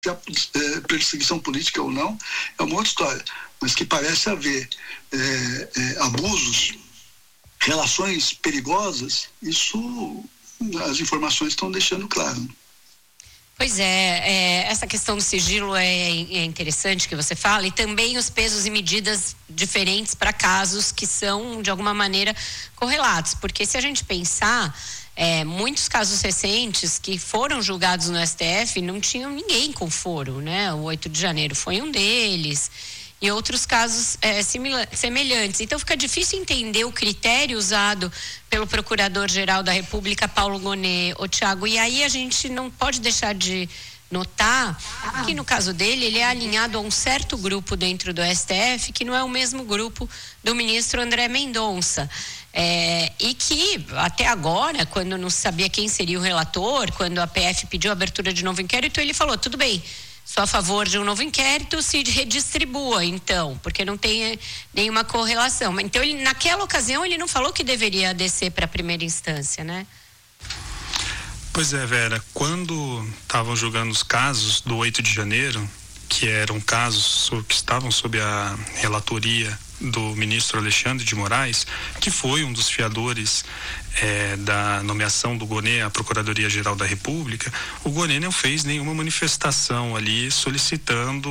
Se há perseguição política ou não, é uma outra história. Mas que parece haver abusos, relações perigosas, isso as informações estão deixando claro. Pois essa questão do sigilo é interessante que você fala, e também os pesos e medidas diferentes para casos que são, de alguma maneira, correlatos. Porque se a gente pensar, muitos casos recentes que foram julgados no STF não tinham ninguém com foro, né? O 8 de janeiro foi um deles. E outros casos semelhantes. Então fica difícil entender o critério usado pelo Procurador-Geral da República, Paulo Gonet, Tiago. E aí a gente não pode deixar de notar que no caso dele, ele é alinhado a um certo grupo dentro do STF, que não é o mesmo grupo do ministro André Mendonça. E que até agora, quando não sabia quem seria o relator, quando a PF pediu a abertura de novo inquérito, ele falou, tudo bem, sou a favor de um novo inquérito, se redistribua então, porque não tem nenhuma correlação. Então, naquela ocasião, ele não falou que deveria descer para a primeira instância, né? Pois é, Vera, quando estavam julgando os casos do 8 de janeiro, que eram casos que estavam sob a relatoria do ministro Alexandre de Moraes, que foi um dos fiadores da nomeação do Gonet à Procuradoria-Geral da República, o Gonet não fez nenhuma manifestação ali solicitando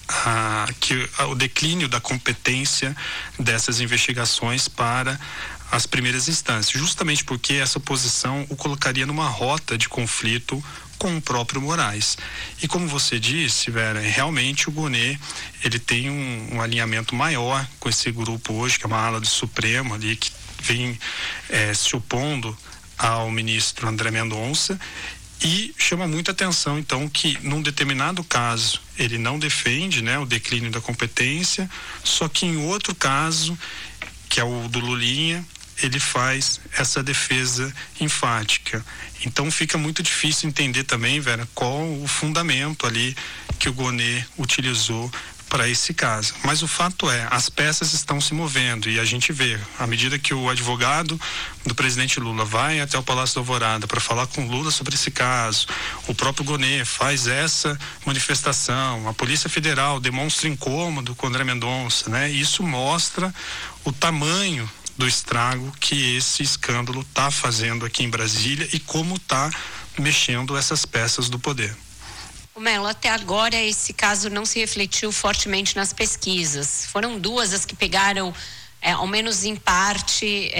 o declínio da competência dessas investigações para as primeiras instâncias, justamente porque essa posição o colocaria numa rota de conflito com o próprio Moraes. E como você disse, Vera, realmente o Gonet, ele tem um alinhamento maior com esse grupo hoje, que é uma ala do Supremo ali, que vem se opondo ao ministro André Mendonça, e chama muita atenção, então, que num determinado caso ele não defende, né, o declínio da competência, só que em outro caso, que é o do Lulinha, ele faz essa defesa enfática. Então fica muito difícil entender também, Vera, qual o fundamento ali que o Gonet utilizou para esse caso. Mas o fato as peças estão se movendo e a gente vê, à medida que o advogado do presidente Lula vai até o Palácio da Alvorada para falar com Lula sobre esse caso, o próprio Gonet faz essa manifestação, a Polícia Federal demonstra incômodo com André Mendonça, né? E isso mostra o tamanho do estrago que esse escândalo está fazendo aqui em Brasília e como está mexendo essas peças do poder. O Melo, até agora esse caso não se refletiu fortemente nas pesquisas. Foram duas as que pegaram, ao menos em parte,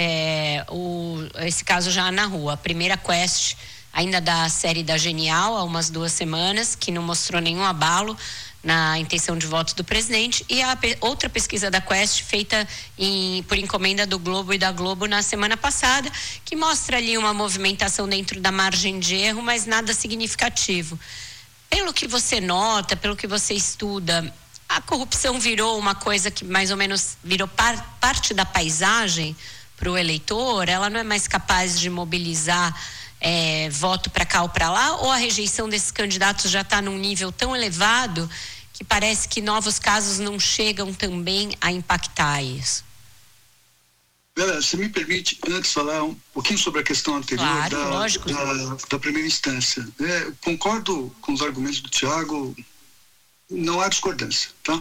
esse caso já na rua. A primeira, Quest, ainda da série da Genial, há umas 2 semanas, que não mostrou nenhum abalo na intenção de voto do presidente, e a outra pesquisa da Quest feita por encomenda do Globo e da Globo na semana passada, que mostra ali uma movimentação dentro da margem de erro, mas nada significativo. Pelo que você nota, pelo que você estuda, a corrupção virou uma coisa que mais ou menos virou parte da paisagem para o eleitor? Ela não é mais capaz de mobilizar voto para cá ou para lá, ou a rejeição desses candidatos já está num nível tão elevado que parece que novos casos não chegam também a impactar isso? Vera, você me permite antes falar um pouquinho sobre a questão anterior, claro, da primeira instância. Concordo com os argumentos do Tiago, não há discordância, tá?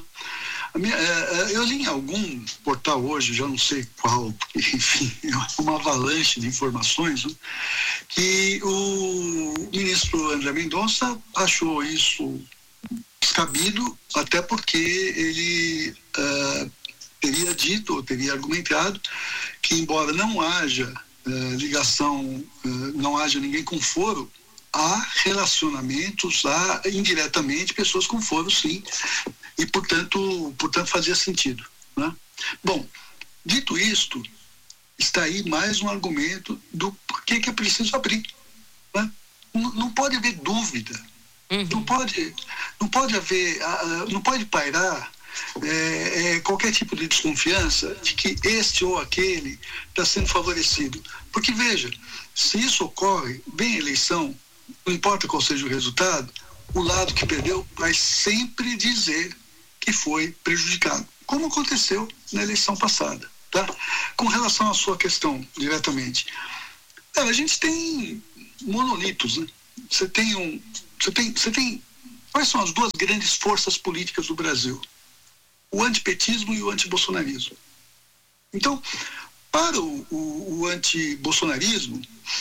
Eu li em algum portal hoje, já não sei qual, porque, enfim, é uma avalanche de informações, né, que o ministro André Mendonça achou isso descabido, até porque ele teria dito, ou teria argumentado, que embora não haja ligação, não haja ninguém com foro, há relacionamentos, há indiretamente pessoas com foro, sim, e portanto fazia sentido, né? Bom, dito isto, está aí mais um argumento do porquê que é preciso abrir, né? Não pode haver dúvida, não pode haver, não pode pairar qualquer tipo de desconfiança de que este ou aquele está sendo favorecido, porque veja, se isso ocorre, vem a eleição, não importa qual seja o resultado, o lado que perdeu vai sempre dizer que foi prejudicado, como aconteceu na eleição passada, tá? Com relação à sua questão diretamente, a gente tem monolitos, né? Você tem quais são as duas grandes forças políticas do Brasil? O antipetismo e o antibolsonarismo. Então, para o antibolsonarismo,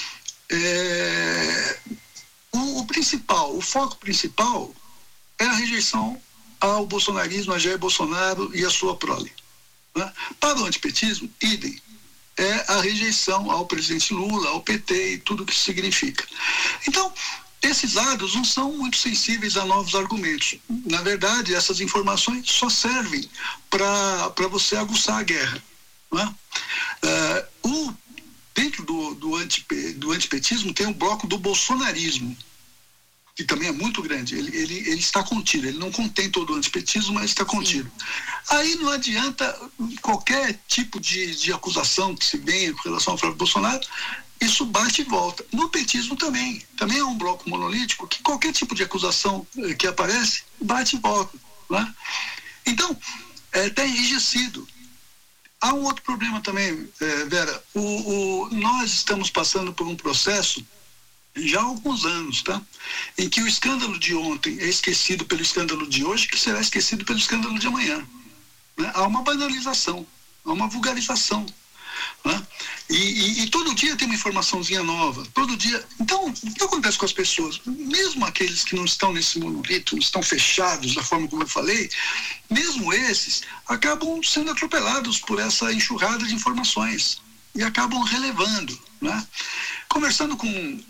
o foco principal é a rejeição ao bolsonarismo, a Jair Bolsonaro e a sua prole. Né? Para o antipetismo, idem, é a rejeição ao presidente Lula, ao PT e tudo o que isso significa. Então, esses lados não são muito sensíveis a novos argumentos. Na verdade, essas informações só servem para você aguçar a guerra. Né? Dentro do antipetismo tem o bloco do bolsonarismo, que também é muito grande. Ele está contido, ele não contém todo o antipetismo, mas está contido. Sim. Aí não adianta qualquer tipo de acusação que se venha com relação ao Flávio Bolsonaro, isso bate e volta. No petismo também é um bloco monolítico que qualquer tipo de acusação que aparece, bate e volta. Né? Então, está enrijecido. Há um outro problema também, Vera. Nós estamos passando por um processo já há alguns anos, tá? Em que o escândalo de ontem é esquecido pelo escândalo de hoje, que será esquecido pelo escândalo de amanhã. Né? Há uma banalização, há uma vulgarização. Né? E todo dia tem uma informaçãozinha nova, todo dia. Então, o que acontece com as pessoas? Mesmo aqueles que não estão nesse monolito, não estão fechados da forma como eu falei, mesmo esses acabam sendo atropelados por essa enxurrada de informações e acabam relevando. Né? Conversando com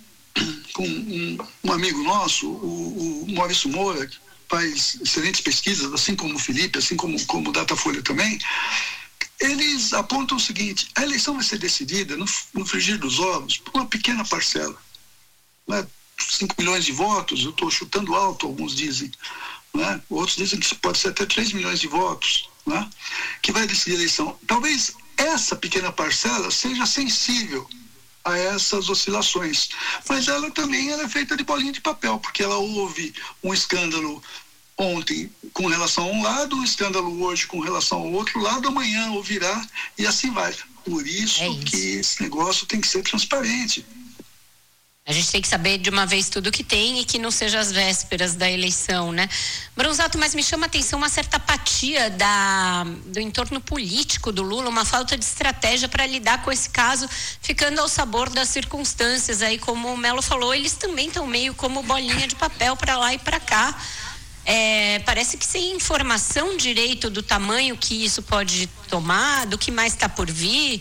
um amigo nosso, o Maurício Moura, que faz excelentes pesquisas, assim como o Felipe, assim como o Datafolha também, eles apontam o seguinte: a eleição vai ser decidida no frigir dos ovos por uma pequena parcela. Né? 5 milhões de votos, eu estou chutando alto, alguns dizem. Né? Outros dizem que pode ser até 3 milhões de votos, né? Que vai decidir a eleição. Talvez essa pequena parcela seja sensível a essas oscilações, mas ela também é feita de bolinha de papel, porque ela houve um escândalo ontem com relação a um lado, um escândalo hoje com relação ao outro lado, amanhã ouvirá e assim vai. Por isso que esse negócio tem que ser transparente. A gente tem que saber de uma vez tudo que tem e que não seja as vésperas da eleição, né? Bronzato, mas me chama a atenção uma certa apatia do entorno político do Lula, uma falta de estratégia para lidar com esse caso, ficando ao sabor das circunstâncias. Aí, como o Melo falou, eles também estão meio como bolinha de papel para lá e para cá. Parece que sem informação direito do tamanho que isso pode tomar, do que mais está por vir.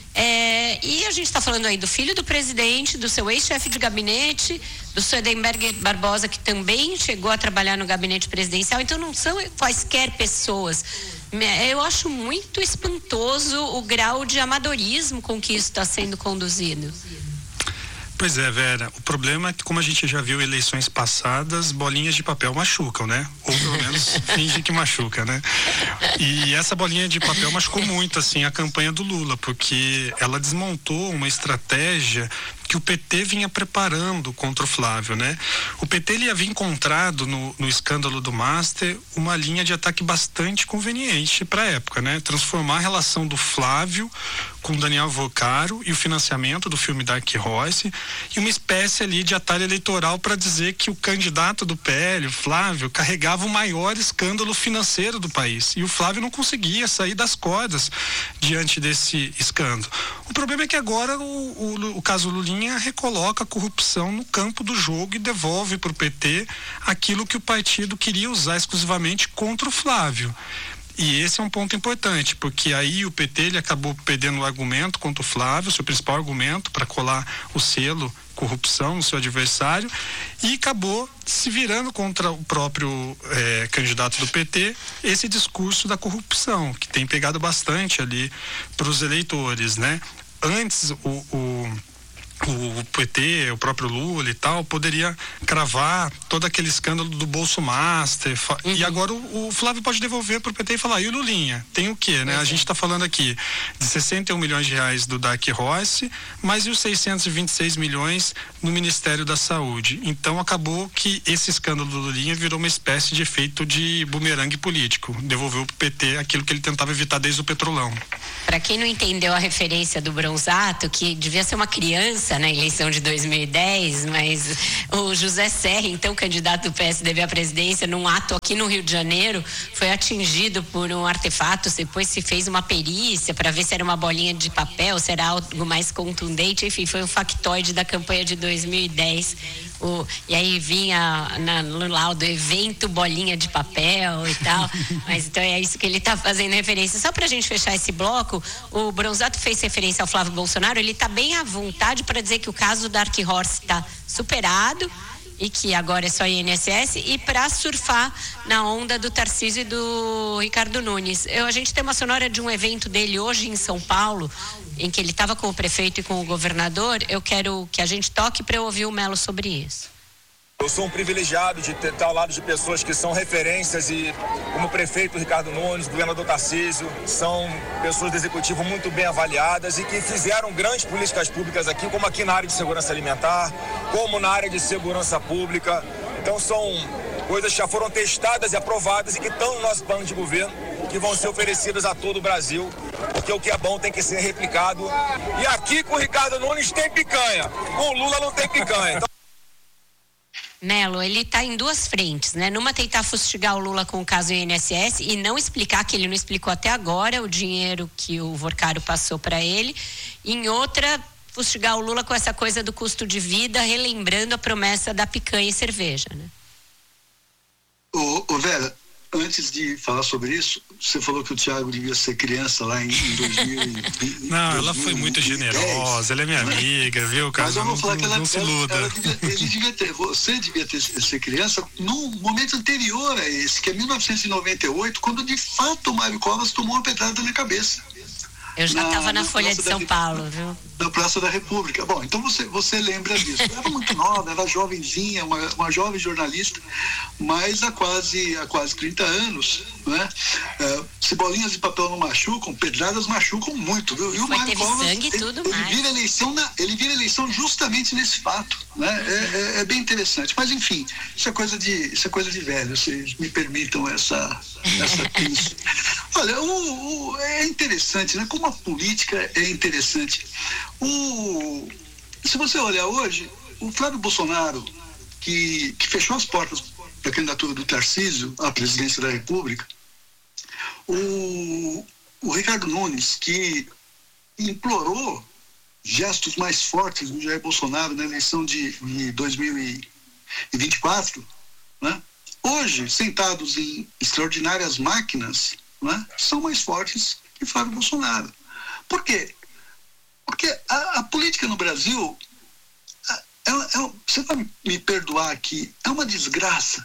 E a gente está falando aí do filho do presidente, do seu ex-chefe de gabinete, do Swedenberg Barbosa, que também chegou a trabalhar no gabinete presidencial. Então não são quaisquer pessoas. Eu acho muito espantoso o grau de amadorismo com que isso está sendo conduzido. Pois é, Vera, o problema é que, como a gente já viu eleições passadas, bolinhas de papel machucam, né? Ou pelo menos finge que machuca, né? E essa bolinha de papel machucou muito, assim, a campanha do Lula, porque ela desmontou uma estratégia que o PT vinha preparando contra o Flávio, né? O PT ele havia encontrado no escândalo do Master uma linha de ataque bastante conveniente para a época, né? Transformar a relação do Flávio com Daniel Vocaro e o financiamento do filme Dark Horse e uma espécie ali de atalho eleitoral para dizer que o candidato do PL, o Flávio, carregava o maior escândalo financeiro do país e o Flávio não conseguia sair das cordas diante desse escândalo. O problema é que agora o caso Lulinha recoloca a corrupção no campo do jogo e devolve para o PT aquilo que o partido queria usar exclusivamente contra o Flávio. E esse é um ponto importante, porque aí o PT ele acabou perdendo o argumento contra o Flávio, seu principal argumento para colar o selo corrupção no seu adversário, e acabou se virando contra o próprio candidato do PT, esse discurso da corrupção, que tem pegado bastante ali para os eleitores, né? Antes o PT, o próprio Lula e tal, poderia cravar todo aquele escândalo do Bolso Master, e agora o Flávio pode devolver pro PT e falar, e o Lulinha, tem o quê, né? A gente tá falando aqui de 61 milhões de reais do Dark Horse, mais os 626 milhões no Ministério da Saúde. Então acabou que esse escândalo do Lulinha virou uma espécie de efeito de bumerangue político, devolveu pro PT aquilo que ele tentava evitar desde o Petrolão. Para quem não entendeu a referência do Bronzato, que devia ser uma criança aliança na eleição de 2010, mas o José Serra, então candidato do PSDB à presidência, num ato aqui no Rio de Janeiro, foi atingido por um artefato. Depois se fez uma perícia para ver se era uma bolinha de papel, se era algo mais contundente. Enfim, foi um factoide da campanha de 2010. E aí vinha no laudo evento bolinha de papel e tal. Mas então é isso que ele está fazendo referência. Só para a gente fechar esse bloco, o Bronzato fez referência ao Flávio Bolsonaro. Ele está bem à vontade para dizer que o caso Dark Horse está superado e que agora é só INSS, e para surfar na onda do Tarcísio e do Ricardo Nunes. A gente tem uma sonora de um evento dele hoje em São Paulo, em que ele estava com o prefeito e com o governador. Eu quero que a gente toque para eu ouvir o Melo sobre isso. Eu sou um privilegiado de estar ao lado de pessoas que são referências, e como o prefeito Ricardo Nunes, o governador Tarcísio, são pessoas do executivo muito bem avaliadas e que fizeram grandes políticas públicas aqui, como aqui na área de segurança alimentar, como na área de segurança pública. Então são coisas que já foram testadas e aprovadas e que estão no nosso plano de governo, que vão ser oferecidas a todo o Brasil, porque o que é bom tem que ser replicado. E aqui com o Ricardo Nunes tem picanha, com o Lula não tem picanha. Então... Melo, ele está em duas frentes, né? Numa, tentar fustigar o Lula com o caso INSS e não explicar, que ele não explicou até agora, o dinheiro que o Vorcaro passou para ele. Em outra, fustigar o Lula com essa coisa do custo de vida, relembrando a promessa da picanha e cerveja, né? Ô Vera, antes de falar sobre isso, você falou que o Thiago devia ser criança lá em 2000. Não, ela foi muito generosa, ela é minha amiga, viu, cara? Mas eu vou falar que não se iluda. Você devia ser criança num momento anterior a esse, que é 1998, quando de fato o Mário Covas tomou uma pedrada na cabeça. Eu já estava na Folha de São Paulo, viu? Na Praça da República. Bom, então você lembra disso. Ela era muito nova, era jovenzinha, uma jovem jornalista, mas há quase 30 anos, né? Se bolinhas de papel não machucam, pedradas machucam muito, viu? E o Mário Covas, ele vira eleição justamente nesse fato, né? É bem interessante. Mas enfim, isso é coisa de velho, vocês me permitam essa crise. Olha, é interessante, né? Como a política é interessante. Se você olhar hoje, o Flávio Bolsonaro, que fechou as portas da candidatura do Tarcísio à presidência da República, o Ricardo Nunes, que implorou gestos mais fortes do Jair Bolsonaro na eleição de 2024, né? Hoje, sentados em extraordinárias máquinas, né, são mais fortes que Flávio Bolsonaro. Por quê? Porque a política no Brasil, você vai me perdoar aqui, é uma desgraça.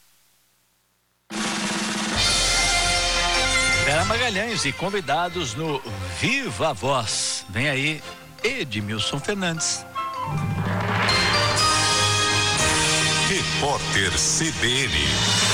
Vera Magalhães e convidados no Viva a Voz. Vem aí, Edmilson Fernandes. Repórter CBN.